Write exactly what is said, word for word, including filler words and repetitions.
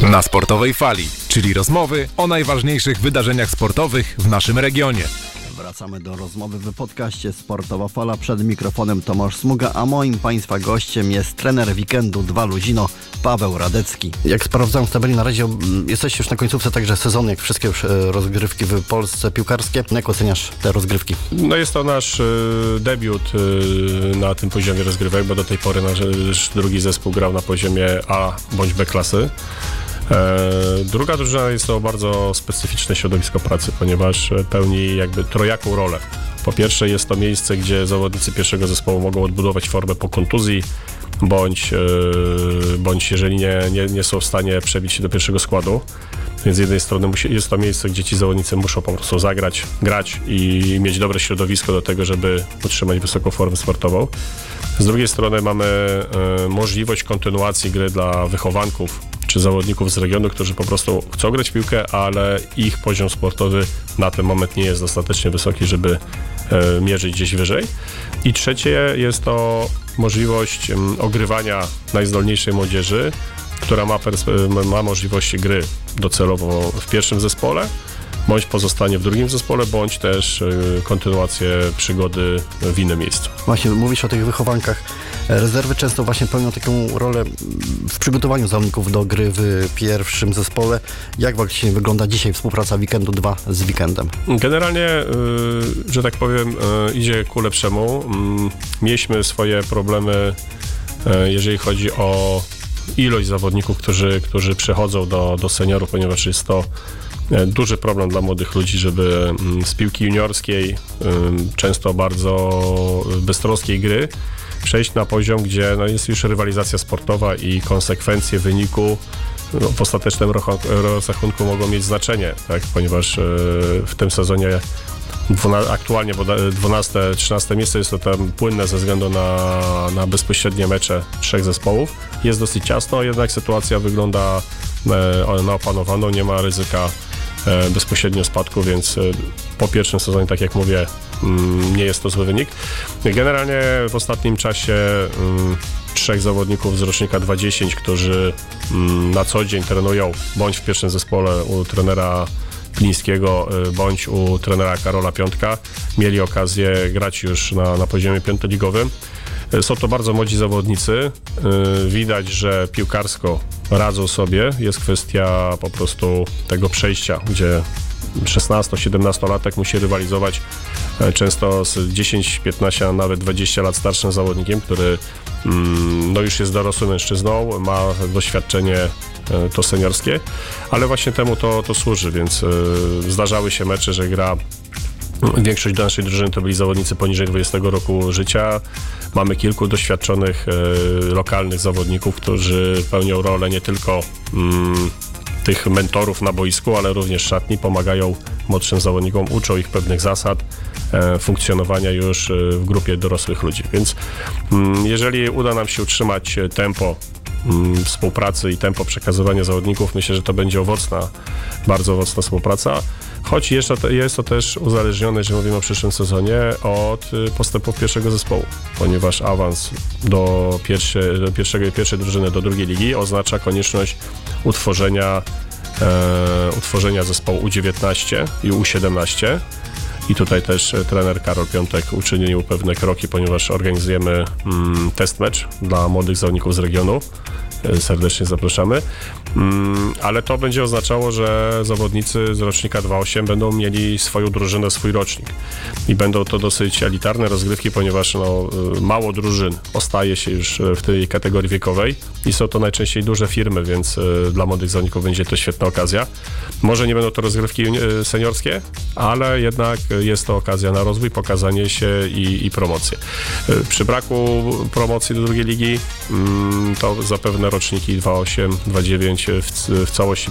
Na Sportowej Fali, czyli rozmowy o najważniejszych wydarzeniach sportowych w naszym regionie. Wracamy do rozmowy w podcaście Sportowa Fala. Przed mikrofonem Tomasz Smuga, a moim Państwa gościem jest trener Weekendu dwa Ludzino, Paweł Radecki. Jak sprawdzam w tabeli na razie, jesteście już na końcówce także sezonu, jak wszystkie już rozgrywki w Polsce piłkarskie. Jak oceniasz te rozgrywki? No jest to nasz y, debiut y, na tym poziomie rozgrywek, bo do tej pory nasz drugi zespół grał na poziomie A bądź B klasy. E, druga drużyna jest to bardzo specyficzne środowisko pracy, ponieważ pełni jakby trojaką rolę. Po pierwsze jest to miejsce, gdzie zawodnicy pierwszego zespołu mogą odbudować formę po kontuzji, bądź, e, bądź jeżeli nie, nie, nie są w stanie przebić się do pierwszego składu. Więc z jednej strony musi, jest to miejsce, gdzie ci zawodnicy muszą po prostu zagrać, grać i mieć dobre środowisko do tego, żeby utrzymać wysoką formę sportową. Z drugiej strony mamy e, możliwość kontynuacji gry dla wychowanków czy zawodników z regionu, którzy po prostu chcą grać w piłkę, ale ich poziom sportowy na ten moment nie jest dostatecznie wysoki, żeby e, mierzyć gdzieś wyżej. I trzecie jest to możliwość m, ogrywania najzdolniejszej młodzieży, która ma, perspe- ma możliwości gry docelowo w pierwszym zespole, bądź pozostanie w drugim zespole, bądź też y, kontynuację przygody w innym miejscu. Właśnie, mówisz o tych wychowankach. Rezerwy często właśnie pełnią taką rolę w przygotowaniu zawodników do gry w pierwszym zespole. Jak właśnie wygląda dzisiaj współpraca Weekendu dwa z Weekendem? Generalnie, y, że tak powiem, y, idzie ku lepszemu. Y, mieliśmy swoje problemy, y, jeżeli chodzi o ilość zawodników, którzy, którzy przechodzą do, do seniorów, ponieważ jest to duży problem dla młodych ludzi, żeby z piłki juniorskiej, często bardzo beztroskiej gry, przejść na poziom, gdzie no, jest już rywalizacja sportowa i konsekwencje wyniku no, w ostatecznym rozrachunku mogą mieć znaczenie, tak? Ponieważ w tym sezonie dwuna- aktualnie dwunaste trzynaste miejsce jest to tam płynne ze względu na, na bezpośrednie mecze trzech zespołów. Jest dosyć ciasno, jednak sytuacja wygląda e, na opanowaną, nie ma ryzyka e, bezpośrednio spadku, więc e, po pierwszym sezonie, tak jak mówię, mm, nie jest to zły wynik. Generalnie w ostatnim czasie mm, trzech zawodników z rocznika dwa tysiące dziesięć, którzy mm, na co dzień trenują bądź w pierwszym zespole u trenera Plińskiego, bądź u trenera Karola Piątka, mieli okazję grać już na, na poziomie piątoligowym. Są to bardzo młodzi zawodnicy. Widać, że piłkarsko radzą sobie. Jest kwestia po prostu tego przejścia, gdzie szesnasto-siedemnastolatek musi rywalizować często z dziesięć, piętnaście, a nawet dwadzieścia lat starszym zawodnikiem, który no już jest dorosłym mężczyzną, ma doświadczenie to seniorskie, ale właśnie temu to, to służy, więc zdarzały się mecze, że gra większość naszej drużyny to byli zawodnicy poniżej dwudziestego roku życia. Mamy kilku doświadczonych lokalnych zawodników, którzy pełnią rolę nie tylko mm, tych mentorów na boisku, ale również szatni, pomagają młodszym zawodnikom, uczą ich pewnych zasad e, funkcjonowania już w grupie dorosłych ludzi. Więc mm, jeżeli uda nam się utrzymać tempo mm, współpracy i tempo przekazywania zawodników, myślę, że to będzie owocna, bardzo owocna współpraca. Choć jest to, jest to też uzależnione, jeżeli mówimy o przyszłym sezonie, od postępów pierwszego zespołu, ponieważ awans do, pierwsze, do pierwszego, pierwszej drużyny do drugiej ligi oznacza konieczność utworzenia, e, utworzenia zespołu U dziewiętnaście i U siedemnaście. I tutaj też trener Karol Piątek uczynił pewne kroki, ponieważ organizujemy mm, test mecz dla młodych zawodników z regionu. Serdecznie zapraszamy. Ale to będzie oznaczało, że zawodnicy z rocznika dwa tysiące osiem będą mieli swoją drużynę, swój rocznik. I będą to dosyć elitarne rozgrywki, ponieważ no, mało drużyn ostaje się już w tej kategorii wiekowej i są to najczęściej duże firmy, więc dla młodych zawodników będzie to świetna okazja. Może nie będą to rozgrywki seniorskie, ale jednak jest to okazja na rozwój, pokazanie się i, i promocję. Przy braku promocji do drugiej ligi to zapewne roczniki dwa tysiące osiem, dwa tysiące dziewięć w, w całości